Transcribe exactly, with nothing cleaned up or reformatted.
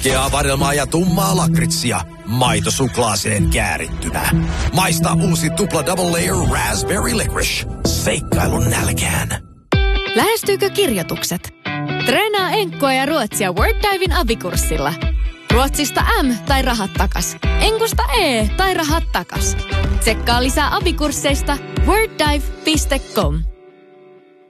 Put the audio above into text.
Keaa vadelmaa ja tummaa lakritsia maitosuklaaseen käärittynä. Maista uusi tupla double layer raspberry licorice. Seikkailun nälkään. Lähestyykö kirjoitukset? Treenaa enkkua ja ruotsia WordDiven abikurssilla. Ruotsista M tai rahat takas. Enkusta E tai rahat takas. Tsekkaa lisää abikursseista worddive piste com.